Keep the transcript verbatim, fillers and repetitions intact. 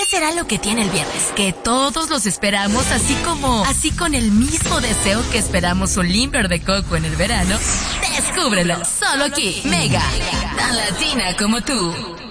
¿Qué será lo que tiene el viernes? Que todos los esperamos, así como, así con el mismo deseo que esperamos un limber de coco en el verano. Descúbrelo, solo aquí, Mega, tan latina como tú.